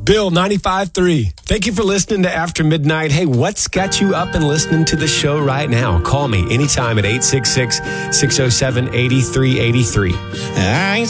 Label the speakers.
Speaker 1: Bill 95.3. Thank you for listening to After Midnight. Hey, what's got you up and listening to the show right now? Call me anytime at 866-607-8383.